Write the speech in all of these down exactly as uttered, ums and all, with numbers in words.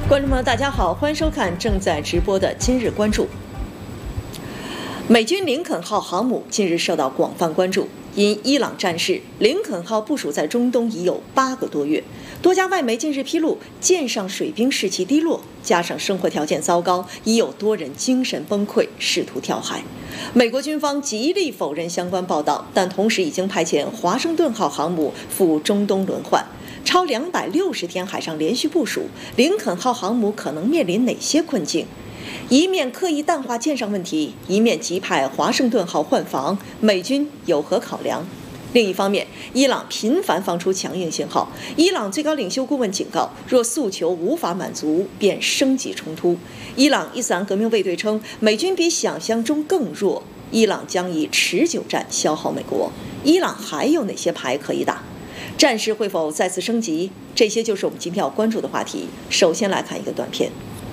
观众朋友，大家好，欢迎收看正在直播的今日关注。美军林肯号航母近日受到广泛关注，因伊朗战事，林肯号部署在中东已有八个多月。多家外媒近日披露，舰上水兵士气低落，加上生活条件糟糕，已有多人精神崩溃，试图跳海。美国军方极力否认相关报道，但同时已经派遣华盛顿号航母赴中东轮换。超两百六十天海上连续部署，林肯号航母可能面临哪些困境？一面刻意淡化舰上问题，一面急派华盛顿号换防，美军有何考量？另一方面，伊朗频繁放出强硬信号。伊朗最高领袖顾问警告，若诉求无法满足，便升级冲突。伊朗伊斯兰革命卫队称，美军比想象中更弱，伊朗将以持久战消耗美国。伊朗还有哪些牌可以打？战事会否再次升级？这些就是我们今天要关注的话题。首先来看一个短片。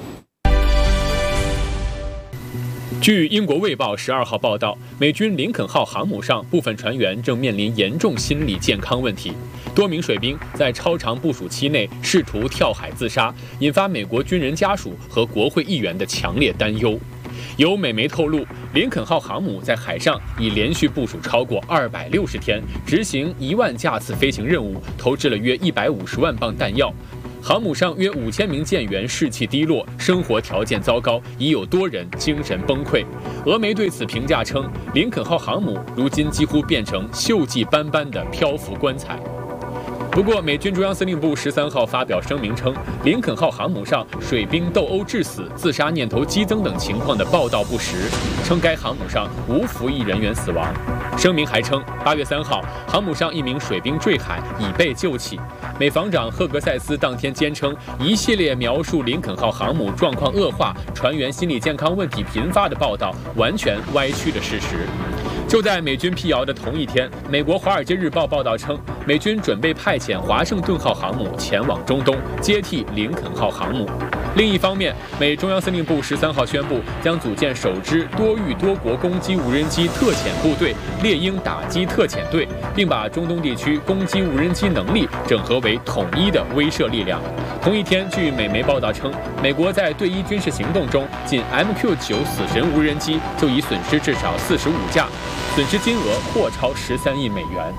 据英国《卫报》十二号报道，美军林肯号航母上部分船员正面临严重心理健康问题，多名水兵在超长部署期内试图跳海自杀，引发美国军人家属和国会议员的强烈担忧。有美媒透露，林肯号航母在海上已连续部署超过二百六十天，执行一万架次飞行任务，投掷了约一百五十万磅弹药。航母上约五千名舰员士气低落，生活条件糟糕，已有多人精神崩溃。俄媒对此评价称，林肯号航母如今几乎变成锈迹斑斑的漂浮棺材。不过，美军中央司令部十三号发表声明称，林肯号航母上水兵斗殴致死、自杀念头激增等情况的报道不实，称该航母上无服役人员死亡。声明还称，八月三号，航母上一名水兵坠海，已被救起。美防长赫格塞斯当天坚称，一系列描述林肯号航母状况恶化、船员心理健康问题频发的报道完全歪曲了事实。就在美军辟谣的同一天，美国《华尔街日报》报道称，美军准备派遣华盛顿号航母前往中东，接替林肯号航母。另一方面，美中央司令部十三号宣布，将组建首支多域多国攻击无人机特遣部队——猎鹰打击特遣队，并把中东地区攻击无人机能力整合为统一的威慑力量。同一天，据美媒报道称，美国在对伊军事行动中，仅 M Q 九死神无人机就已损失至少四十五架，损失金额或超十三亿美元。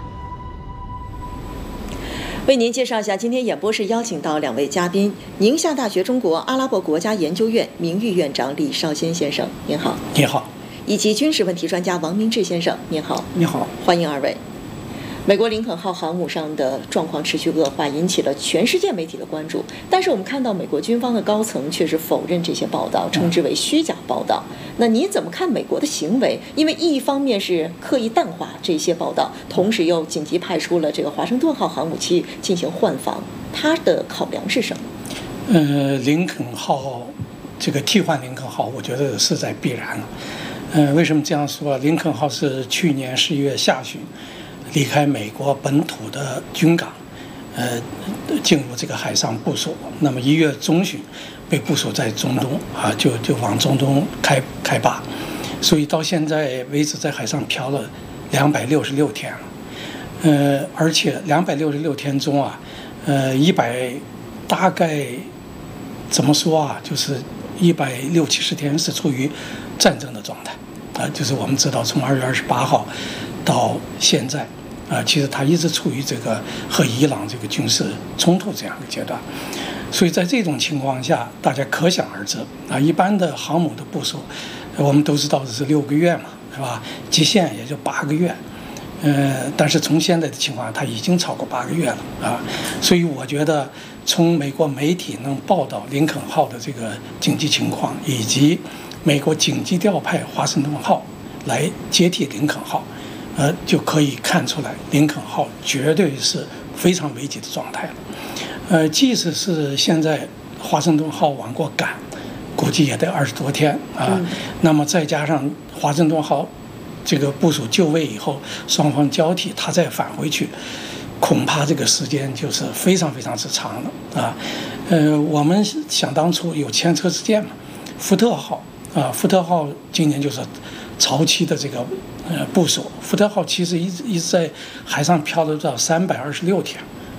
为您介绍一下，今天演播室邀请到两位嘉宾：宁夏大学中国阿拉伯国家研究院名誉院长李绍先先生，您好； 你好。 以及军事问题专家王明志先生，您好。 你好， 欢迎二位。美国林肯号航母上的状况持续恶化，引起了全世界媒体的关注。但是我们看到美国军方的高层却是否认这些报道，称之为虚假报道。那您怎么看美国的行为？因为一方面是刻意淡化这些报道，同时又紧急派出了这个华盛顿号航母去进行换防，它的考量是什么？ 呃，林肯号这个替换林肯号，我觉得势在必然了。呃，为什么这样说？林肯号是去年十一月下旬离开美国本土的军港，呃，进入这个海上部署。那么一月中旬被部署在中东啊，就就往中东开开拔，所以到现在为止在海上漂了两百六十六天了。呃，而且两百六十六天中啊，呃，一百大概怎么说啊，就是一百六七十天是处于战争的状态啊，就是我们知道从二月二十八号到现在。啊，其实它一直处于这个和伊朗这个军事冲突这样的阶段，所以在这种情况下，大家可想而知啊，一般的航母的部署，我们都知道的是六个月嘛，是吧？极限也就八个月，呃，但是从现在的情况，它已经超过八个月了啊，所以我觉得从美国媒体能报道林肯号的这个紧急情况，以及美国紧急调派华盛顿号来接替林肯号。呃，就可以看出来，林肯号绝对是非常危急的状态了。呃，即使是现在华盛顿号往过赶，估计也得二十多天啊。嗯、那么再加上华盛顿号这个部署就位以后，双方交替，它再返回去，恐怕这个时间就是非常非常之长了啊。呃，我们想当初有前车之鉴嘛，福特号啊，福特号今年就是潮期的这个呃部署，福特号其实一直一直在海上漂了到三百二十六天，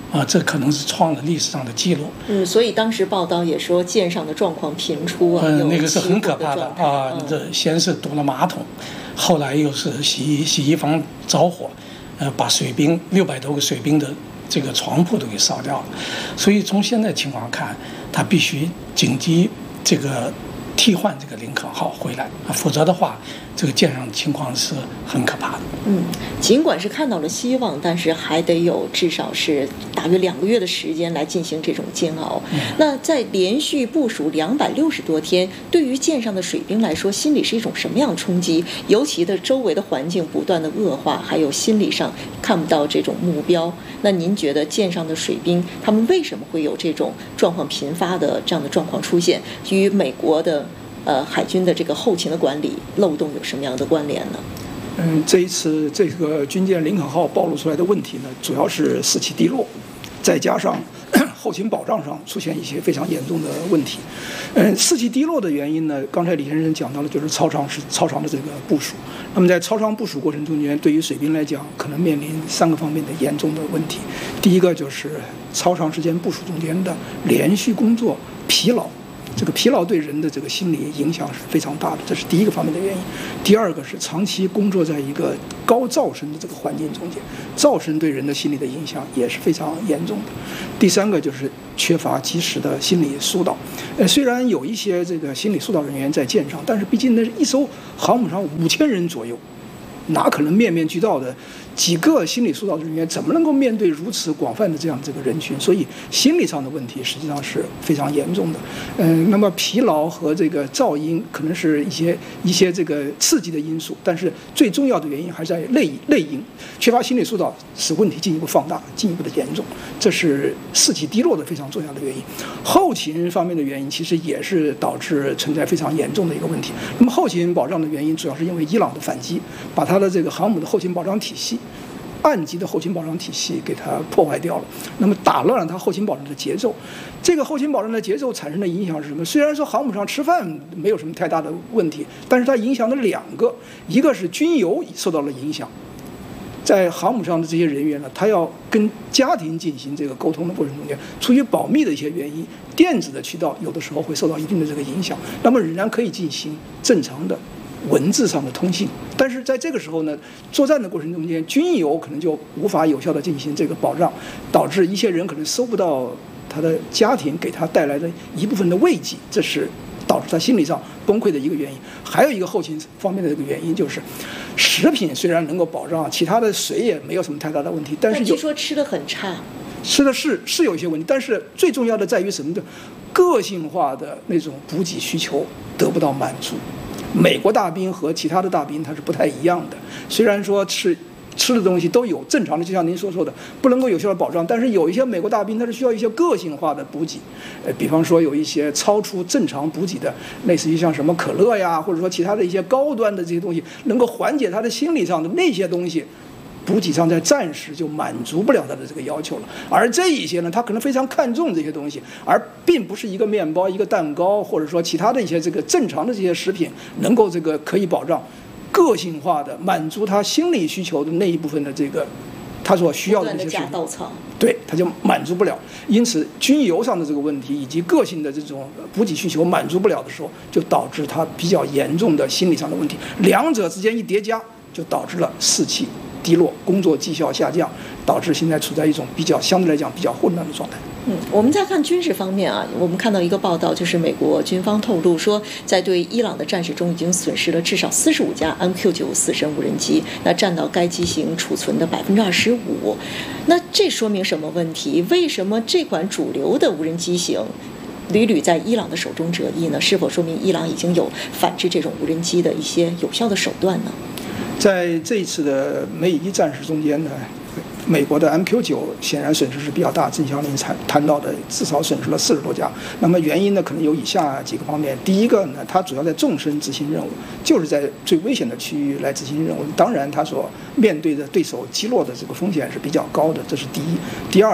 啊，这可能是创了历史上的记录。 嗯，所以当时报道也说舰上的状况频出啊， 嗯，那个是很可怕的啊！ 嗯、 这先是堵了马桶，后来又是洗衣洗衣房着火，呃，把水兵六百多个水兵的这个床铺都给烧掉了。所以从现在情况看，他必须紧急这个替换这个林肯号回来啊，否则的话，这个舰上的情况是很可怕的。 嗯，尽管是看到了希望，但是还得有至少是大约两个月的时间来进行这种煎熬。嗯、那在连续部署两百六十多天，对于舰上的水兵来说，心里是一种什么样的冲击？尤其的周围的环境不断的恶化，还有心理上看不到这种目标。那您觉得舰上的水兵他们为什么会有这种状况频发的这样的状况出现？与美国的呃海军的这个后勤的管理漏洞有什么样的关联呢？ 嗯，这一次这个军舰林肯号暴露出来的问题呢，主要是士气低落，再加上后勤保障上出现一些非常严重的问题。嗯，士气低落的原因呢，刚才李先生讲到了，就是超长时超长的这个部署。那么在超长部署过程中间，对于水兵来讲，可能面临三个方面的严重的问题。第一个就是超长时间部署中间的连续工作疲劳。这个疲劳对人的这个心理影响是非常大的，这是第一个方面的原因。第二个是长期工作在一个高噪声的这个环境中间，噪声对人的心理的影响也是非常严重的。第三个就是缺乏及时的心理疏导。呃，虽然有一些这个心理疏导人员在舰上，但是毕竟那是一艘航母上五千人左右，哪可能面面俱到的几个心理疏导人员怎么能够面对如此广泛的这样这个人群？所以心理上的问题实际上是非常严重的。嗯，那么疲劳和这个噪音可能是一些一些这个刺激的因素，但是最重要的原因还是在内内因，缺乏心理疏导使问题进一步放大，进一步的严重，这是士气低落的非常重要的原因。后勤方面的原因其实也是导致存在非常严重的一个问题。那么后勤保障的原因主要是因为伊朗的反击，把它的这个航母的后勤保障体系。岸基的后勤保障体系给它破坏掉了，那么打乱了它后勤保障的节奏。这个后勤保障的节奏产生的影响是什么？虽然说航母上吃饭没有什么太大的问题，但是它影响了两个，一个是军油受到了影响，在航母上的这些人员呢，他要跟家庭进行这个沟通的过程中间，出于保密的一些原因，电子的渠道有的时候会受到一定的这个影响，那么仍然可以进行正常的文字上的通信，但是在这个时候呢，作战的过程中间，军油可能就无法有效的进行这个保障，导致一些人可能收不到他的家庭给他带来的一部分的慰藉，这是导致他心理上崩溃的一个原因。还有一个后勤方面的这个原因就是，食品虽然能够保障，其他的水也没有什么太大的问题，但是据说吃的很差， 吃的是是有一些问题，但是最重要的在于什么呢？个性化的那种补给需求得不到满足。美国大兵和其他的大兵它是不太一样的，虽然说吃吃的东西都有正常的，就像您所说的不能够有效的保障，但是有一些美国大兵它是需要一些个性化的补给，呃，比方说有一些超出正常补给的，类似于像什么可乐呀，或者说其他的一些高端的这些东西，能够缓解他的心理上的那些东西。补给上在暂时就满足不了他的这个要求了，而这一些呢，他可能非常看重这些东西，而并不是一个面包、一个蛋糕，或者说其他的一些这个正常的这些食品能够这个可以保障个性化的满足他心理需求的那一部分的这个他所需要的这些食品，对，他就满足不了。因此，军油上的这个问题以及个性的这种补给需求满足不了的时候，就导致他比较严重的心理上的问题，两者之间一叠加，就导致了士气低落，工作绩效下降，导致现在处在一种比较相对来讲比较混乱的状态。 嗯，我们再看军事方面啊，我们看到一个报道，就是美国军方透露说，在对伊朗的战事中已经损失了至少四十五架 M Q 九四神无人机，那占到该机型储存的百分之二十五。那这说明什么问题？为什么这款主流的无人机型屡屡在伊朗的手中折翼呢？是否说明伊朗已经有反制这种无人机的一些有效的手段呢？ 在这一次的美以伊战事中间呢，美国的 M Q 九显然损失是比较大，郑祥林谈谈到的至少损失了四十多架。那么原因呢，可能有以下几个方面。第一个呢，它主要在纵深执行任务，就是在最危险的区域来执行任务。当然，它所面对的对手击落的这个风险是比较高的，这是第一。第二，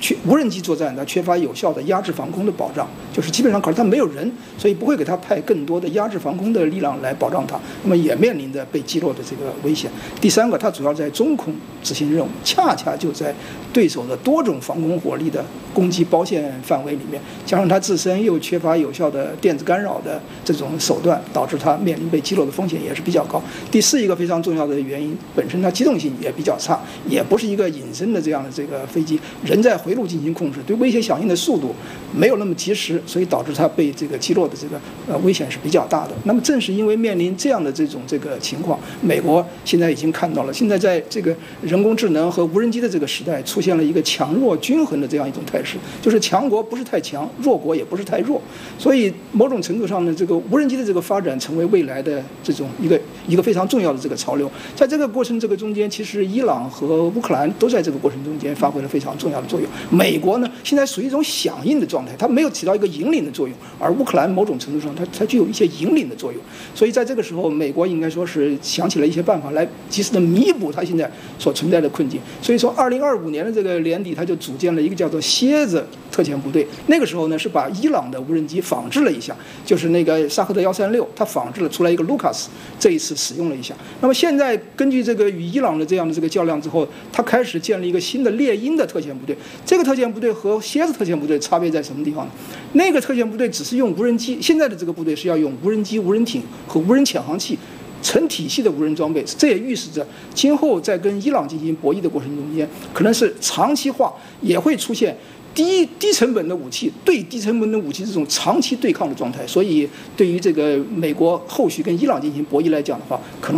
缺无人机作战，它缺乏有效的压制防空的保障，就是基本上考虑它没有人，所以不会给它派更多的压制防空的力量来保障它，那么也面临着被击落的这个危险。第三个，它主要在中空执行任务，恰恰就在对手的多种防空火力的攻击包线范围里面，加上它自身又缺乏有效的电子干扰的这种手段，导致它面临被击落的风险也是比较高。第四一个非常重要的原因，本身它机动性也比较差，也不是一个隐身的这样的这个飞机，人在回路进行控制，对威胁响应的速度没有那么及时，所以导致它被这个击落的这个呃危险是比较大的。那么正是因为面临这样的这种这个情况，美国现在已经看到了，现在在这个人工智能和无人机的这个时代，出现了一个强弱均衡的这样一种态势，就是强国不是太强，弱国也不是太弱，所以某种程度上呢，这个无人机的这个发展成为未来的这种一个一个非常重要的这个潮流。在这个过程这个中间，其实伊朗和乌克兰都在这个过程中间发挥了非常重要的作用。美国呢，现在属于一种响应的状态，它没有起到一个引领的作用，而乌克兰某种程度上它它具有一些引领的作用。所以在这个时候，美国应该说是想起了一些办法来及时的弥补它现在所存在的困境。所以说，二零二五年的这个年底，它就组建了一个叫做蝎子特遣部队。那个时候呢，是把伊朗的无人机仿制了一下，就是那个沙赫德幺三六，它仿制了出来一个卢卡斯，这一次使用了一下。那么现在根据这个与伊朗的这样的这个较量之后，它开始建立一个新的猎鹰的特遣部队。这个特遣部队和蝎子特遣部队差别在什么地方呢？那个特遣部队只是用无人机，现在的这个部队是要用无人机、无人艇和无人潜航器成体系的无人装备。这也预示着今后在跟伊朗进行博弈的过程中间，可能是长期化，也会出现低低成本的武器对低成本的武器这种长期对抗的状态。所以对于这个美国后续跟伊朗进行博弈来讲的话，可能